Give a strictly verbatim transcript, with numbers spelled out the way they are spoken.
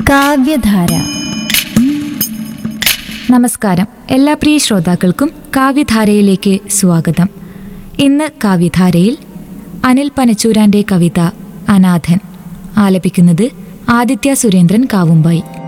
കാവ്യധാര. നമസ്കാരം, എല്ലാ പ്രിയ ശ്രോതാക്കൾക്കും കാവ്യധാരയിലേക്ക് സ്വാഗതം. ഇന്ന് കാവ്യധാരയിൽ അനിൽ പനച്ചൂരാന്റെ കവിത അനാഥൻ ആലപിക്കുന്നത് ആദിത്യ സുരേന്ദ്രൻ കാവുമ്പായി.